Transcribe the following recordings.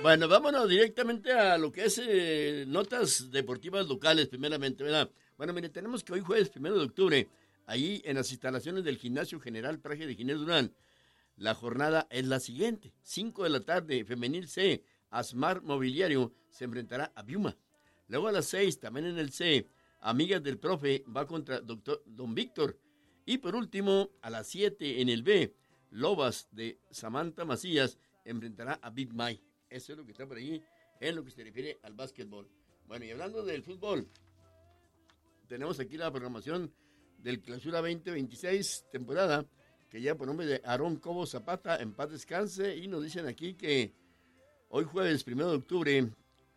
Bueno, vámonos directamente a lo que es notas deportivas locales, primeramente, ¿verdad? Bueno, mire, tenemos que hoy jueves 1 de octubre, ahí en las instalaciones del Gimnasio General Praje de Ginés Durán, la jornada es la siguiente: 5 de la tarde, Femenil C, Asmar Mobiliario se enfrentará a Biuma. Luego a las 6, también en el C, Amigas del Profe va contra Don Víctor. Y por último, a las 7 en el B, Lobas de Samantha Macías enfrentará a Big Mike. Eso es lo que está por ahí en lo que se refiere al básquetbol. Bueno, y hablando del fútbol, tenemos aquí la programación del Clausura 2026 temporada, que ya por nombre de Aarón Cobo Zapata, en paz descanse, y nos dicen aquí que hoy jueves 1 de octubre,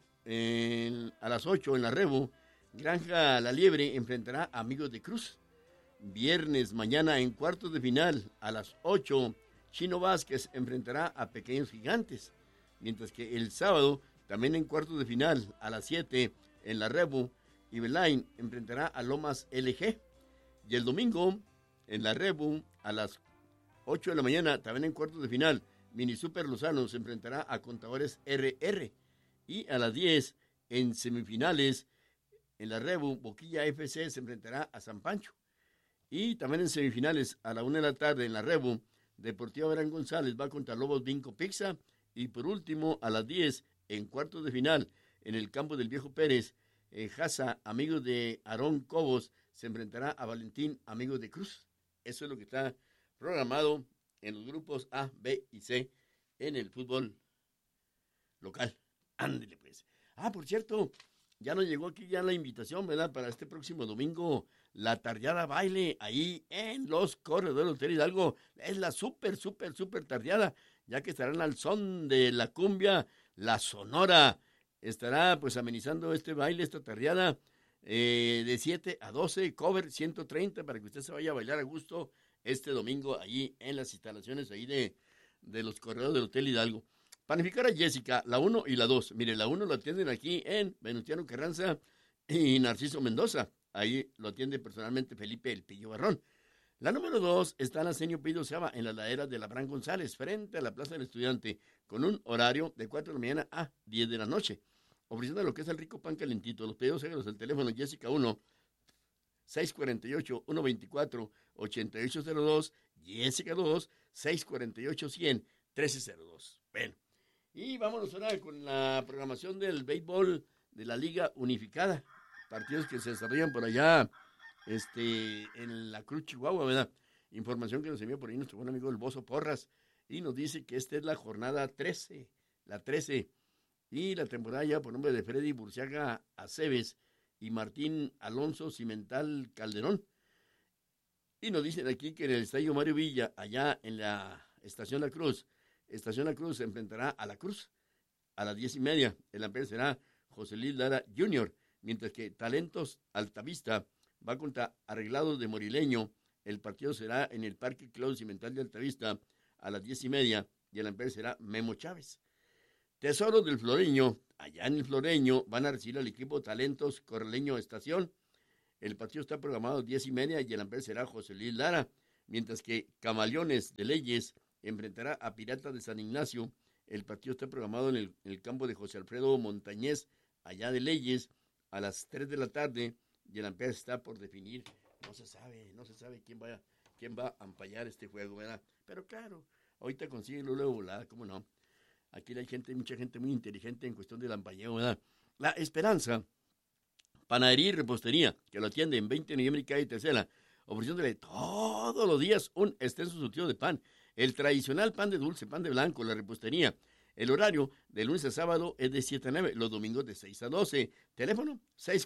a las 8 en la Rebu, Granja La Liebre enfrentará a Amigos de Cruz. Viernes, mañana en cuartos de final, a las 8, Chino Vázquez enfrentará a Pequeños Gigantes. Mientras que el sábado, también en cuartos de final, a las 7, en la Rebu, Ibelain enfrentará a Lomas LG. Y el domingo, en la Rebu, a las 8 de la mañana, también en cuartos de final, Mini Super Lozano se enfrentará a Contadores RR. Y a las 10, en semifinales, en la Rebu, Boquilla FC se enfrentará a San Pancho. Y también en semifinales, a la 1 de la tarde, en la Rebu, Deportivo Verán González va contra Lobos Vinco Pizza. Y por último, a las 10, en cuartos de final, en el campo del Viejo Pérez, Jaza, Amigos de Aarón Cobos, se enfrentará a Valentín, Amigos de Cruz. Eso es lo que está programado en los grupos A, B y C en el fútbol local. Ándele pues. Por cierto, ya nos llegó aquí ya la invitación, ¿verdad? Para este próximo domingo, la tardeada baile ahí en los Corredores Hotel Hidalgo. Es la súper tardeada, ya que estarán al son de la cumbia, la Sonora. Estará pues amenizando este baile, esta tardeada, de 7 a 12, cover 130, para que usted se vaya a bailar a gusto este domingo allí en las instalaciones ahí de los Corredores del Hotel Hidalgo. Panificar a Jessica, la 1 y la 2. Mire, la 1 lo atienden aquí en Venustiano Carranza y Narciso Mendoza. Ahí lo atiende personalmente Felipe El Pillo Barrón. La número 2 está en la Senio Pido Saba, en la ladera de Abraham González, frente a la Plaza del Estudiante, con un horario de 4 de la mañana a 10 de la noche. Ofreciendo lo que es el rico pan calentito. Los pedidos hágalos al teléfono Jessica 1, 648-124-8802, Jessica 2, 648-100-1302. Bueno. Y vámonos ahora con la programación del béisbol de la Liga Unificada. Partidos que se desarrollan por allá, en la Cruz, Chihuahua, ¿verdad? Información que nos envió por ahí nuestro buen amigo el Bozo Porras. Y nos dice que esta es la jornada 13, la 13. Y la temporada ya por nombre de Freddy Burciaga Aceves y Martín Alonso Cimental Calderón. Y nos dicen aquí que en el Estadio Mario Villa, allá en la Estación La Cruz, se enfrentará a La Cruz a las 10:30. El ampere será José Luis Lara Jr., mientras que Talentos Altavista va contra Arreglados de Morileño. El partido será en el Parque Claudio Cimental de Altavista a las 10:30 y el ampere será Memo Chávez. Tesoros del Floreño, allá en el Floreño, van a recibir al equipo Talentos Corraleño Estación. El partido está programado a 10:30 y el ampere será José Luis Lara, mientras que Camaleones de Leyes enfrentará a Piratas de San Ignacio. El partido está programado en el campo de José Alfredo Montañez, allá de Leyes, a las 3 de la tarde, y el ampere está por definir. No se sabe quién va a ampallar este juego, ¿verdad? Pero claro, ahorita consigue luego volada, ¿cómo no? Aquí hay mucha gente muy inteligente en cuestión del ampalleo, ¿verdad? La Esperanza, panadería y repostería, que lo atiende en 20 de noviembre y calle Tercera, ofreciéndole todos los días un extenso surtido de pan. El tradicional pan de dulce, pan de blanco, la repostería. El horario de lunes a sábado es de 7 a 9, los domingos de 6 a 12. Teléfono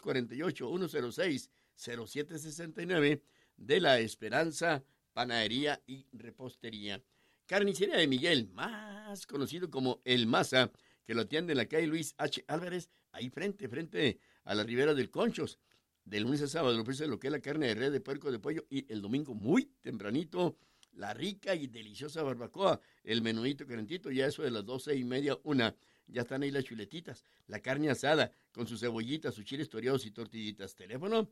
648-106-0769 de La Esperanza, Panadería y Repostería. Carnicería de Miguel, más conocido como El Maza, que lo atiende en la calle Luis H. Álvarez, ahí frente a la ribera del Conchos. De lunes a sábado le ofrece lo que es la carne de res, de puerco, de pollo, y el domingo muy tempranito, la rica y deliciosa barbacoa, el menudito calentito, ya eso de las 12:30, 1, ya están ahí las chuletitas, la carne asada, con sus cebollitas, sus chiles toreados y tortillitas. Teléfono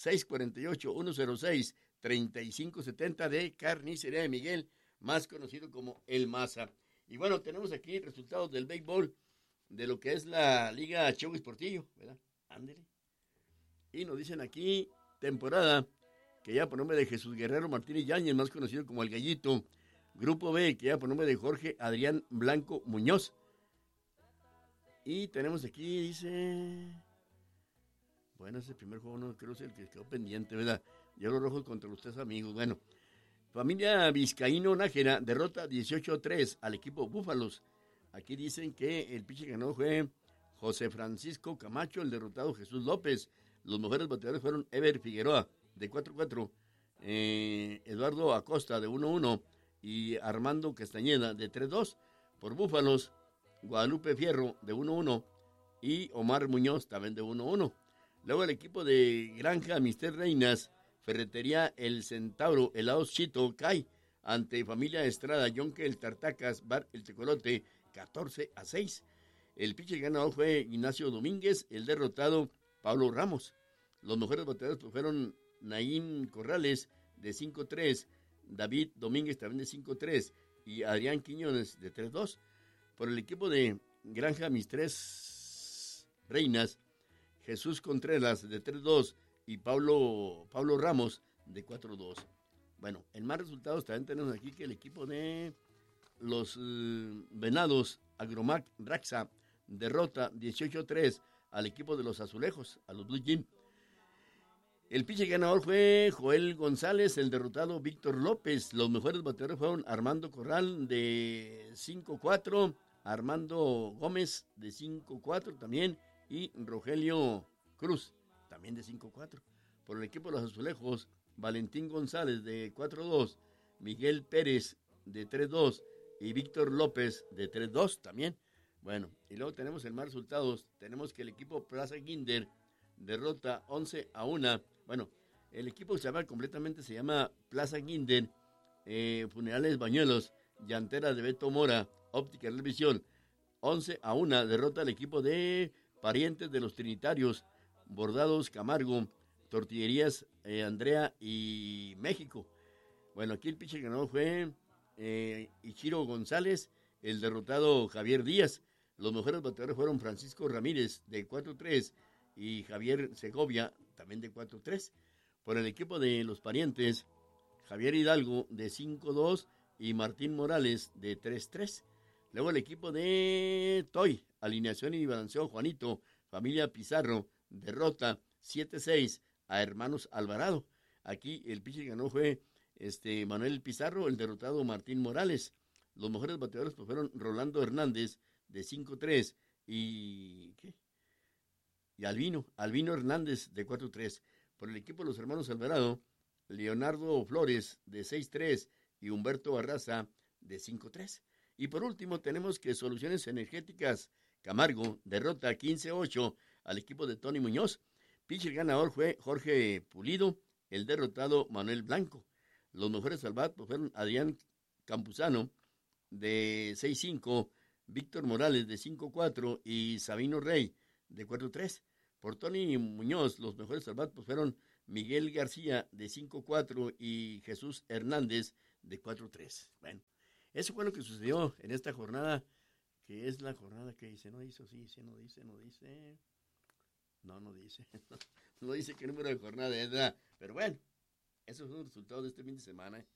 648-106-3570 de Carnicería de Miguel, más conocido como El Maza. Y bueno, tenemos aquí resultados del béisbol de lo que es la Liga Chewis Portillo, ¿verdad? Ándele. Y nos dicen aquí, temporada, que ya por nombre de Jesús Guerrero Martínez Yáñez, más conocido como El Gallito. Grupo B, que ya por nombre de Jorge Adrián Blanco Muñoz. Y tenemos aquí, dice... Bueno, ese primer juego no creo que es el que quedó pendiente, ¿verdad? Ya los rojos contra los 3 amigos. Bueno, familia Vizcaíno Nájera derrota 18-3 al equipo Búfalos. Aquí dicen que el pitcher ganó fue José Francisco Camacho, el derrotado Jesús López. Los mejores bateadores fueron Ever Figueroa, de 4-4, Eduardo Acosta, de 1-1, y Armando Castañeda, de 3-2. Por Búfalos, Guadalupe Fierro, de 1-1, y Omar Muñoz, también de 1-1. Luego el equipo de Granja Mister Reinas, Ferretería El Centauro, Helados Chito, cae ante Familia Estrada, Yonque El Tartacas, Bar El Tecolote, 14-6. El pitcher ganador fue Ignacio Domínguez, el derrotado Pablo Ramos. Los mejores bateadores fueron Naín Corrales, de 5-3, David Domínguez, también de 5-3, y Adrián Quiñones, de 3-2. Por el equipo de Granja Mister Reinas, Jesús Contreras, de 3-2, y Pablo Ramos, de 4-2. Bueno, en más resultados también tenemos aquí que el equipo de los Venados, Agromac Raxa, derrota 18-3 al equipo de los Azulejos, a los Blue Jim. El pitcher ganador fue Joel González, el derrotado Víctor López. Los mejores bateadores fueron Armando Corral, de 5-4, Armando Gómez, de 5-4 también, y Rogelio Cruz, también de 5-4. Por el equipo de los Azulejos, Valentín González, de 4-2, Miguel Pérez, de 3-2, y Víctor López, de 3-2 también. Bueno, y luego tenemos en más resultados. Tenemos que el equipo Plaza Guinder derrota 11-1. Bueno, el equipo completamente se llama Plaza Guinder, Funerales Bañuelos, Llantera de Beto Mora, Óptica Televisión. 11-1 derrota al equipo de Parientes de los Trinitarios, Bordados Camargo, Tortillerías Andrea y México. Bueno, aquí el pitcher ganador fue Ichiro González, el derrotado Javier Díaz. Los mejores bateadores fueron Francisco Ramírez, de 4-3, y Javier Segovia, también de 4-3. Por el equipo de los Parientes, Javier Hidalgo, de 5-2, y Martín Morales, de 3-3. Luego el equipo de Toy, alineación y balanceo Juanito, familia Pizarro, derrota 7-6 a Hermanos Alvarado. Aquí el pitcher ganó fue Manuel Pizarro, el derrotado Martín Morales. Los mejores bateadores fueron Rolando Hernández, de 5-3, y Albino Hernández, de 4-3. Por el equipo de los Hermanos Alvarado, Leonardo Flores, de 6-3, y Humberto Barraza, de 5-3. Y por último tenemos que Soluciones Energéticas Camargo derrota 15-8 al equipo de Tony Muñoz. Pitcher ganador fue Jorge Pulido, el derrotado Manuel Blanco. Los mejores al bat fueron Adrián Campuzano, de 6-5, Víctor Morales, de 5-4, y Sabino Rey, de 4-3. Por Tony Muñoz, los mejores al bat fueron Miguel García, de 5-4, y Jesús Hernández, de 4-3. Bueno, eso fue lo que sucedió en esta jornada, que es la jornada que dice, no dice, sí, no dice. No dice. No dice qué número de jornada es, ¿verdad? Pero bueno, esos son los resultados de este fin de semana.